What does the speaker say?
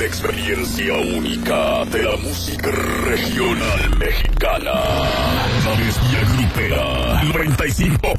experiencia única de la música regional mexicana. La Bestia Grupera 95.7.